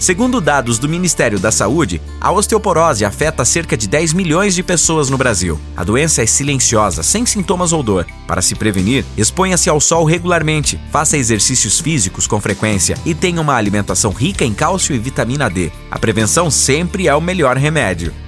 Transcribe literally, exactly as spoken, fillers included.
Segundo dados do Ministério da Saúde, a osteoporose afeta cerca de dez milhões de pessoas no Brasil. A doença é silenciosa, sem sintomas ou dor. Para se prevenir, exponha-se ao sol regularmente, faça exercícios físicos com frequência e tenha uma alimentação rica em cálcio e vitamina D. A prevenção sempre é o melhor remédio.